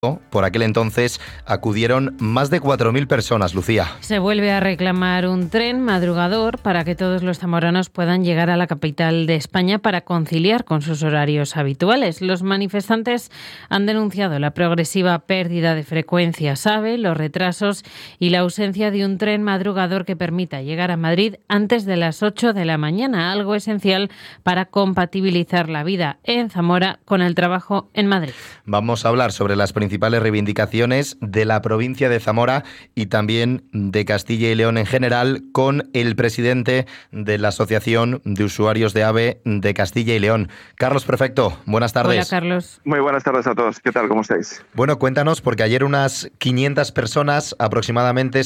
Por aquel entonces acudieron más de 4.000 personas, Lucía. Se vuelve a reclamar un tren madrugador para que todos los zamoranos puedan llegar a la capital de España para conciliar con sus horarios habituales. Los manifestantes han denunciado la progresiva pérdida de frecuencias AVE, los retrasos y la ausencia de un tren madrugador que permita llegar a Madrid antes de las 8 de la mañana, algo esencial para compatibilizar la vida en Zamora con el trabajo en Madrid. Vamos a hablar sobre las principales reivindicaciones de la provincia de Zamora y también de Castilla y León en general con el presidente de la Asociación de Usuarios de AVE de Castilla y León. Carlos Prefecto, buenas tardes. Hola, Carlos. Muy buenas tardes a todos. ¿Qué tal? ¿Cómo estáis? Bueno, cuéntanos, porque ayer unas 500 personas aproximadamente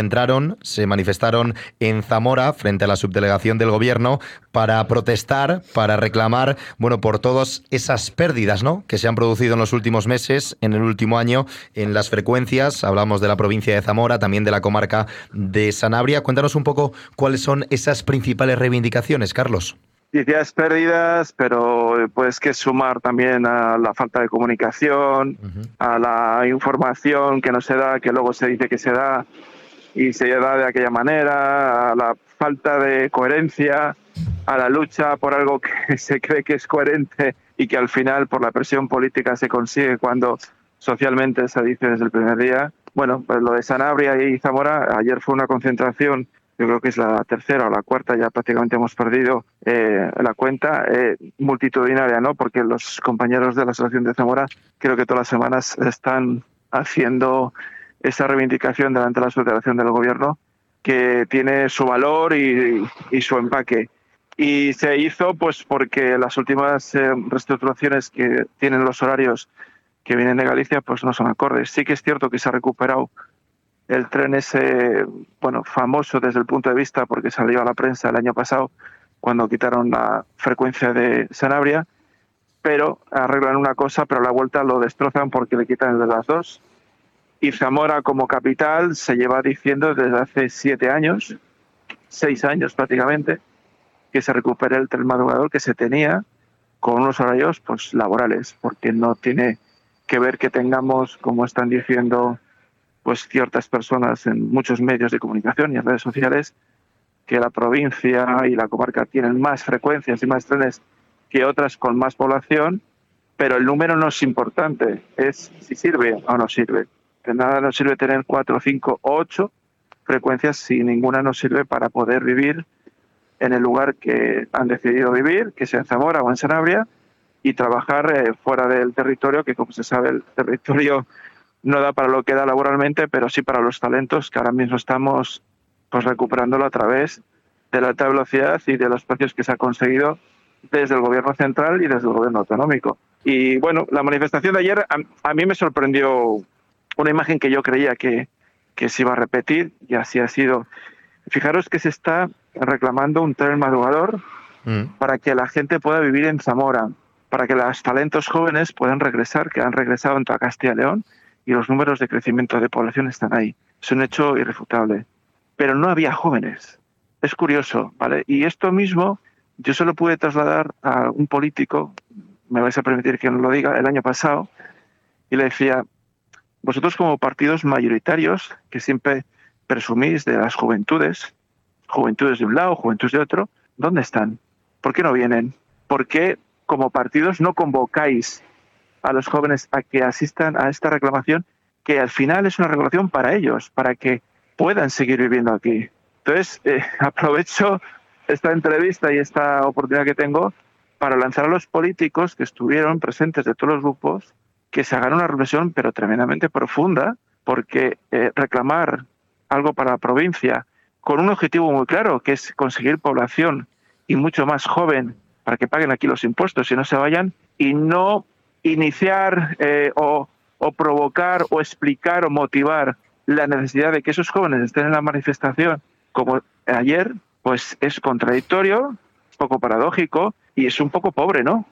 se manifestaron en Zamora frente a la subdelegación del Gobierno para protestar, para reclamar, por todas esas pérdidas, ¿no?, que se han producido en los últimos meses, en el último año, en las frecuencias. Hablamos de la provincia de Zamora, también de la comarca de Sanabria. Cuéntanos un poco cuáles son esas principales reivindicaciones, Carlos. Decías pérdidas, pero pues que sumar también a la falta de comunicación, a la información que no se da, que luego se dice que se da y se da de aquella manera, a la falta de coherencia, a la lucha por algo que se cree que es coherente y que al final por la presión política se consigue cuando socialmente se dice desde el primer día. Bueno, pues lo de Sanabria y Zamora, ayer fue una concentración, yo creo que es la tercera o la cuarta, ya prácticamente hemos perdido la cuenta, multitudinaria, ¿no? Porque los compañeros de la Asociación de Zamora creo que todas las semanas están haciendo esa reivindicación delante de la subdelegación del Gobierno, que tiene su valor y su empaque. Y se hizo pues porque las últimas reestructuraciones que tienen los horarios que vienen de Galicia pues no son acordes. Sí que es cierto que se ha recuperado el tren ese, famoso desde el punto de vista porque salió a la prensa el año pasado cuando quitaron la frecuencia de Sanabria, pero arreglan una cosa, pero a la vuelta lo destrozan porque le quitan el de las dos. Y Zamora como capital se lleva diciendo desde hace 7 años, 6 años prácticamente, que se recupere el tren madrugador que se tenía con unos horarios pues laborales, porque no tiene que ver que tengamos, como están diciendo pues ciertas personas en muchos medios de comunicación y en redes sociales, que la provincia y la comarca tienen más frecuencias y más trenes que otras con más población, pero el número no es importante, es si sirve o no sirve. De nada nos sirve tener 4, 5 o 8 frecuencias si ninguna nos sirve para poder vivir en el lugar que han decidido vivir, que sea en Zamora o en Sanabria, y trabajar fuera del territorio, que como se sabe el territorio no da para lo que da laboralmente, pero sí para los talentos que ahora mismo estamos pues recuperándolo a través de la alta velocidad y de los precios que se ha conseguido desde el Gobierno central y desde el Gobierno autonómico. Y bueno, la manifestación de ayer a mí me sorprendió una imagen que yo creía que se iba a repetir, y así ha sido. Fijaros que se está reclamando un tren madrugador para que la gente pueda vivir en Zamora, para que los talentos jóvenes puedan regresar, que han regresado en toda Castilla y León, y los números de crecimiento de población están ahí. Es un hecho irrefutable. Pero no había jóvenes. Es curioso, ¿vale? Y esto mismo yo se lo pude trasladar a un político, me vais a permitir que no lo diga, el año pasado, y le decía, vosotros como partidos mayoritarios, que siempre presumís de las juventudes de un lado, juventudes de otro, ¿dónde están? ¿Por qué no vienen? ¿Por qué como partidos no convocáis a los jóvenes a que asistan a esta reclamación, que al final es una reclamación para ellos, para que puedan seguir viviendo aquí? Entonces, aprovecho esta entrevista y esta oportunidad que tengo para lanzar a los políticos que estuvieron presentes de todos los grupos que se hagan una reflexión, pero tremendamente profunda, porque reclamar algo para la provincia con un objetivo muy claro, que es conseguir población y mucho más joven para que paguen aquí los impuestos y no se vayan, y no iniciar o provocar o explicar o motivar la necesidad de que esos jóvenes estén en la manifestación como ayer, pues es contradictorio, es poco paradójico y es un poco pobre, ¿no?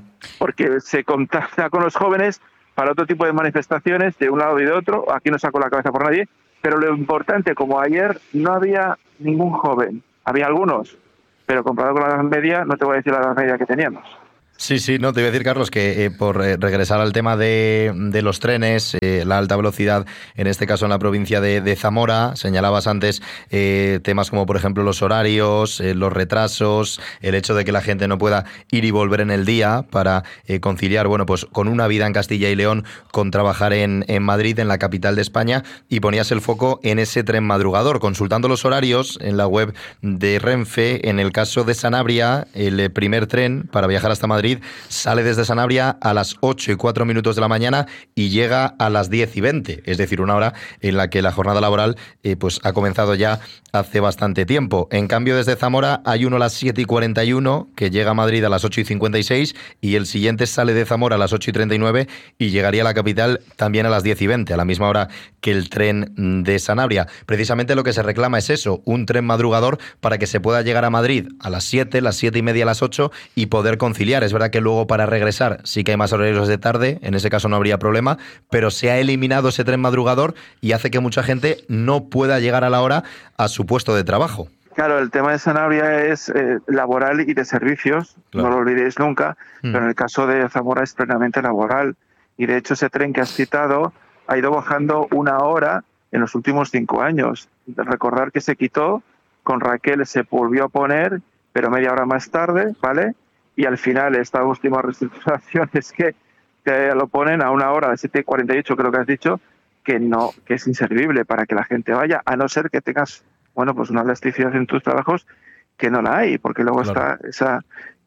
Porque se contacta con los jóvenes para otro tipo de manifestaciones de un lado y de otro. Aquí no saco la cabeza por nadie, pero lo importante, como ayer no había ningún joven, había algunos, pero comparado con la edad media, no te voy a decir la edad media que teníamos. Sí, no, te iba a decir, Carlos, que por regresar al tema de los trenes, la alta velocidad, en este caso en la provincia de Zamora, señalabas antes temas como, por ejemplo, los horarios, los retrasos, el hecho de que la gente no pueda ir y volver en el día para conciliar, bueno, pues con una vida en Castilla y León, con trabajar en Madrid, en la capital de España, y ponías el foco en ese tren madrugador. Consultando los horarios en la web de Renfe, en el caso de Sanabria, el primer tren para viajar hasta Madrid sale desde Sanabria a las 8:04 de la mañana y llega a las 10:20, es decir, una hora en la que la jornada laboral pues ha comenzado ya hace bastante tiempo. En cambio, desde Zamora hay uno a las 7:41 que llega a Madrid a las 8:56 y el siguiente sale de Zamora a las 8:39 y llegaría a la capital también a las 10:20, a la misma hora que el tren de Sanabria. Precisamente lo que se reclama es eso, un tren madrugador para que se pueda llegar a Madrid a las 7, las 7:30, a las 8 y poder conciliar. Es verdad que luego para regresar sí que hay más horarios de tarde, en ese caso no habría problema, pero se ha eliminado ese tren madrugador y hace que mucha gente no pueda llegar a la hora a su puesto de trabajo. Claro, el tema de Sanabria es laboral y de servicios, claro. No lo olvidéis nunca, pero en el caso de Zamora es plenamente laboral y de hecho ese tren que has citado ha ido bajando una hora en los últimos 5 años. Recordar que se quitó, con Raquel se volvió a poner, pero media hora más tarde, ¿vale? Y al final esta última reestructuración es que lo ponen a una hora, a 7:48 creo que has dicho, que es inservible para que la gente vaya, a no ser que tengas, bueno, pues una elasticidad en tus trabajos que no la hay, porque luego claro. Está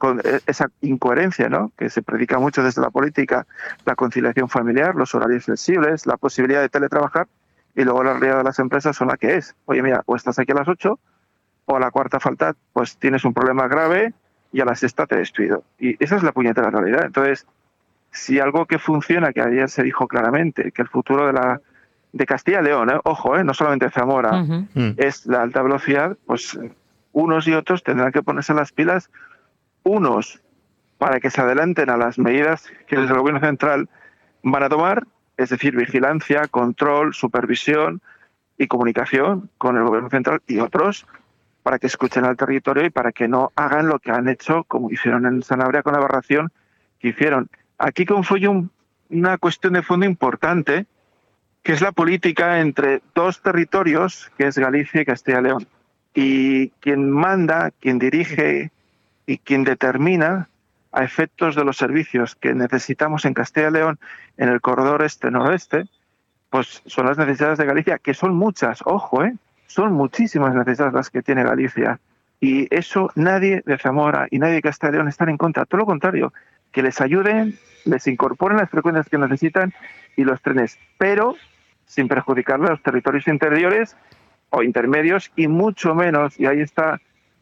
esa incoherencia, ¿no? Que se predica mucho desde la política, la conciliación familiar, los horarios flexibles, la posibilidad de teletrabajar, y luego la realidad de las empresas son la que es. Oye, mira, o estás aquí a las 8 o a la cuarta falta, pues tienes un problema grave y a la sexta te despido. Y esa es la puñetera realidad. Entonces, si algo que funciona, que ayer se dijo claramente, que el futuro de Castilla y León, ojo, no solamente Zamora, es la alta velocidad, pues unos y otros tendrán que ponerse las pilas, unos para que se adelanten a las medidas que desde el gobierno central van a tomar, es decir, vigilancia, control, supervisión y comunicación con el gobierno central, y otros para que escuchen al territorio y para que no hagan lo que han hecho, como hicieron en Sanabria con la aberración que hicieron. Aquí confluye una cuestión de fondo importante, que es la política entre dos territorios, que es Galicia y Castilla y León. Y quien manda, quien dirige y quien determina a efectos de los servicios que necesitamos en Castilla y León, en el corredor este-noroeste, pues son las necesidades de Galicia, que son muchas, ojo, son muchísimas necesidades las que tiene Galicia. Y eso nadie de Zamora y nadie de Castilla y León están en contra. Todo lo contrario, que les ayuden, les incorporen las frecuencias que necesitan y los trenes, pero sin perjudicarle a los territorios interiores o intermedios, y mucho menos, y ahí está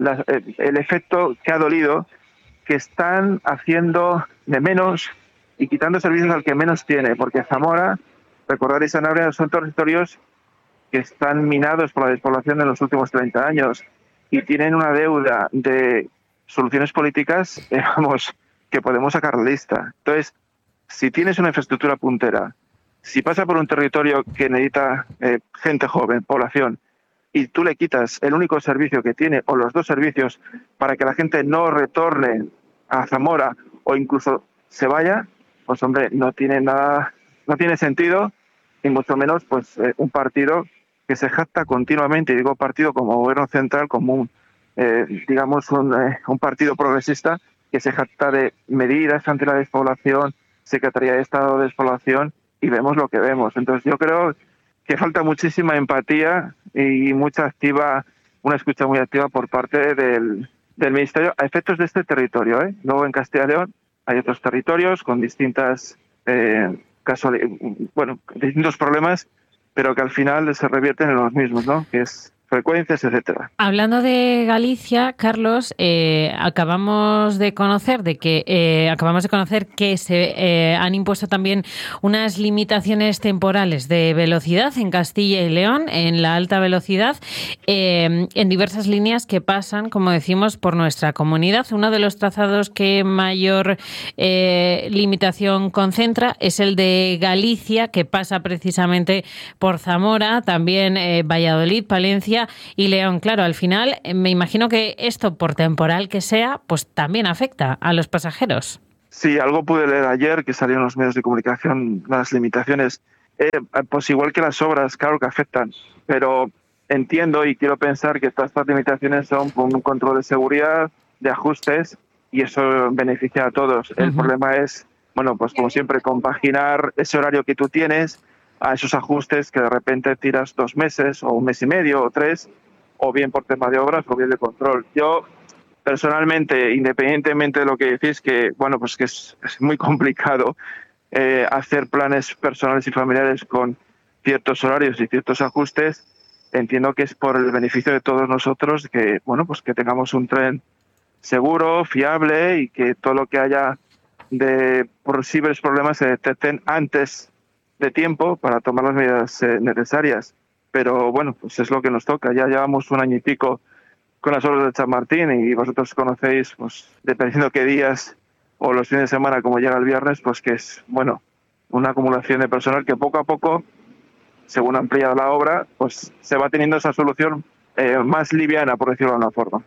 el efecto que ha dolido, que están haciendo de menos y quitando servicios al que menos tiene, porque Zamora, recordar, y Sanabria son territorios que están minados por la despoblación de los últimos 30 años y tienen una deuda de soluciones políticas, que podemos sacar la lista. Entonces, si tienes una infraestructura puntera, si pasa por un territorio que necesita gente joven, población, y tú le quitas el único servicio que tiene, o los dos servicios, para que la gente no retorne a Zamora o incluso se vaya, pues hombre, no tiene sentido, y mucho menos pues un partido que se jacta continuamente, y digo partido como gobierno central, como un partido progresista que se jacta de medidas ante la despoblación, Secretaría de Estado de Despoblación, y vemos lo que vemos. Entonces yo creo que falta muchísima empatía y una escucha muy activa por parte del Ministerio a efectos de este territorio. Luego en Castilla y León hay otros territorios con distintos problemas, pero que al final se revierten en los mismos, ¿no? Que es frecuencias, etcétera. Hablando de Galicia, Carlos, acabamos de conocer que se han impuesto también unas limitaciones temporales de velocidad en Castilla y León, en la alta velocidad, en diversas líneas que pasan, como decimos, por nuestra comunidad. Uno de los trazados que mayor limitación concentra es el de Galicia, que pasa precisamente por Zamora, también Valladolid, Palencia y León. Claro, al final me imagino que esto, por temporal que sea, pues también afecta a los pasajeros. Sí, algo pude leer ayer que salieron en los medios de comunicación las limitaciones. Pues igual que las obras, claro que afectan, pero entiendo y quiero pensar que todas estas limitaciones son por un control de seguridad, de ajustes, y eso beneficia a todos. El problema es, bueno, pues como siempre, compaginar ese horario que tú tienes a esos ajustes que de repente tiras 2 meses o 1 mes y medio o 3, o bien por tema de obras o bien de control. Yo personalmente, independientemente de lo que decís, que bueno, pues que es muy complicado hacer planes personales y familiares con ciertos horarios y ciertos ajustes, entiendo que es por el beneficio de todos nosotros que, bueno, pues que tengamos un tren seguro, fiable, y que todo lo que haya de posibles problemas se detecten antes de tiempo para tomar las medidas necesarias. Pero bueno, pues es lo que nos toca. Ya llevamos 1 año y pico con las obras de Chamartín y vosotros conocéis, pues dependiendo qué días o los fines de semana, como llega el viernes, pues que es, bueno, una acumulación de personal que poco a poco, según amplía la obra, pues se va teniendo esa solución más liviana, por decirlo de una forma.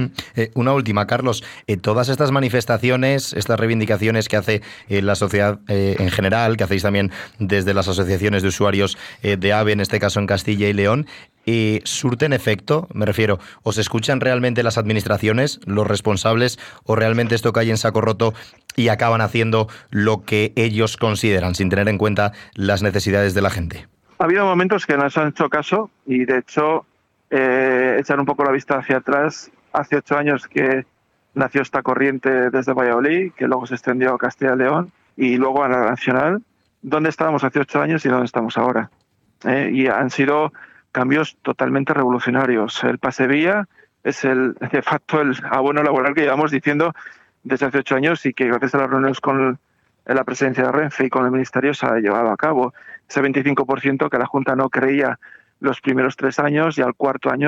Una última, Carlos. Todas estas manifestaciones, estas reivindicaciones que hace la sociedad en general, que hacéis también desde las asociaciones de usuarios de AVE, en este caso en Castilla y León, ¿surten efecto? Me refiero, ¿os escuchan realmente las administraciones, los responsables, o realmente esto cae en saco roto y acaban haciendo lo que ellos consideran, sin tener en cuenta las necesidades de la gente? Ha habido momentos que nos han hecho caso y, de hecho, echar un poco la vista hacia atrás. Hace 8 años que nació esta corriente desde Valladolid, que luego se extendió a Castilla y León y luego a la nacional. ¿Dónde estábamos hace 8 años y dónde estamos ahora? Y han sido cambios totalmente revolucionarios. El pase vía es de facto el abono laboral que llevamos diciendo desde hace 8 años y que gracias a las reuniones con la presidencia de Renfe y con el Ministerio se ha llevado a cabo. Ese 25% que la Junta no creía los primeros 3 años y al 4.º año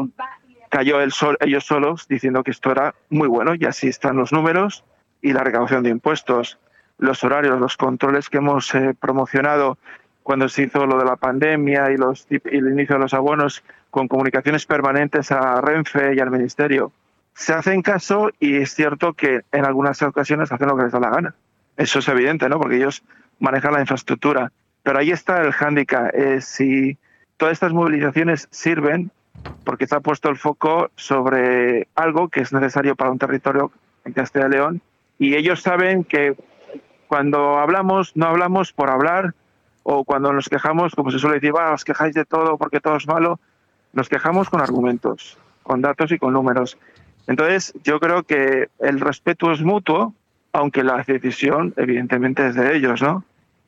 cayó ellos solos diciendo que esto era muy bueno, y así están los números y la recaudación de impuestos, los horarios, los controles que hemos promocionado cuando se hizo lo de la pandemia y el inicio de los abonos, con comunicaciones permanentes a Renfe y al Ministerio. Se hacen caso y es cierto que en algunas ocasiones hacen lo que les da la gana. Eso es evidente, ¿no? Porque ellos manejan la infraestructura. Pero ahí está el hándicap. Si todas estas movilizaciones sirven, porque se ha puesto el foco sobre algo que es necesario para un territorio en Castilla y León, y ellos saben que cuando hablamos, no hablamos por hablar, o cuando nos quejamos, como se suele decir, os quejáis de todo porque todo es malo, nos quejamos con argumentos, con datos y con números. Entonces, yo creo que el respeto es mutuo, aunque la decisión evidentemente es de ellos, ¿no?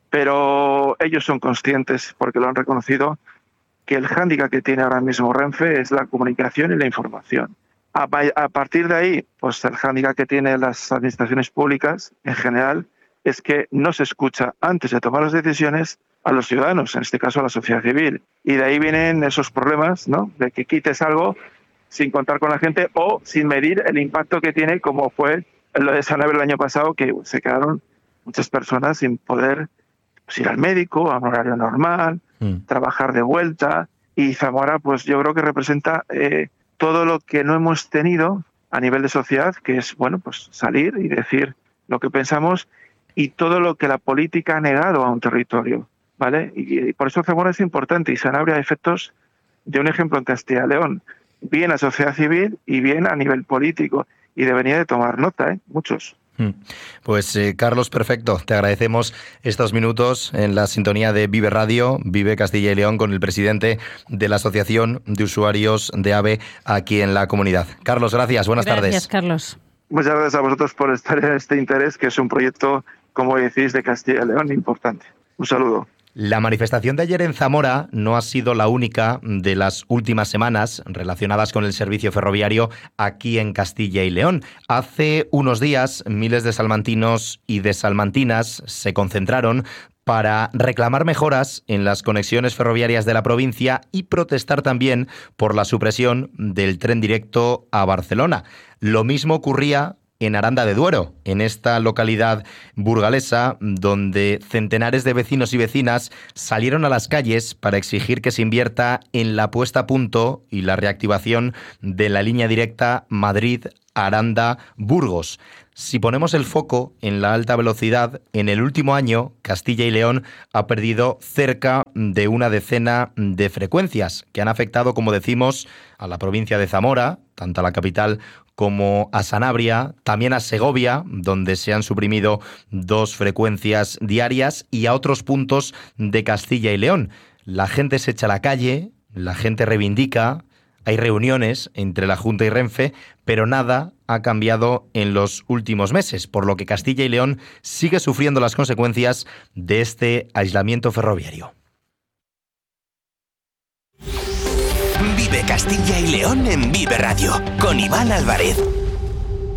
Pero ellos son conscientes, porque lo han reconocido, que el hándicap que tiene ahora mismo Renfe es la comunicación y la información. A partir de ahí, pues el hándicap que tienen las administraciones públicas en general es que no se escucha antes de tomar las decisiones a los ciudadanos, en este caso a la sociedad civil. Y de ahí vienen esos problemas, ¿no? De que quites algo sin contar con la gente o sin medir el impacto que tiene, como fue lo de Sanabria el año pasado, que se quedaron muchas personas sin poder ir al médico a un horario normal, trabajar de vuelta. Y Zamora, pues yo creo que representa todo lo que no hemos tenido a nivel de sociedad, que es, bueno, pues salir y decir lo que pensamos, y todo lo que la política ha negado a un territorio, ¿vale? Y por eso Zamora es importante, y Sanabria a efectos de un ejemplo en Castilla y León, bien a sociedad civil y bien a nivel político, y debería de tomar nota, muchos. Pues Carlos, perfecto. Te agradecemos estos minutos en la sintonía de Vive Radio, Vive Castilla y León, con el presidente de la Asociación de Usuarios de AVE aquí en la comunidad. Carlos, gracias. Buenas tardes. Gracias, Carlos. Muchas gracias a vosotros por estar en este interés, que es un proyecto, como decís, de Castilla y León importante. Un saludo. La manifestación de ayer en Zamora no ha sido la única de las últimas semanas relacionadas con el servicio ferroviario aquí en Castilla y León. Hace unos días, miles de salmantinos y de salmantinas se concentraron para reclamar mejoras en las conexiones ferroviarias de la provincia y protestar también por la supresión del tren directo a Barcelona. Lo mismo ocurría en Aranda de Duero, en esta localidad burgalesa, donde centenares de vecinos y vecinas salieron a las calles para exigir que se invierta en la puesta a punto y la reactivación de la línea directa Madrid-Aranda-Burgos. Si ponemos el foco en la alta velocidad, en el último año Castilla y León ha perdido cerca de una decena de frecuencias que han afectado, como decimos, a la provincia de Zamora, tanto a la capital como a Sanabria, también a Segovia, donde se han suprimido 2 frecuencias diarias, y a otros puntos de Castilla y León. La gente se echa a la calle, la gente reivindica, hay reuniones entre la Junta y Renfe, pero nada ha cambiado en los últimos meses, por lo que Castilla y León sigue sufriendo las consecuencias de este aislamiento ferroviario. Vive Castilla y León en Vive Radio, con Iván Álvarez.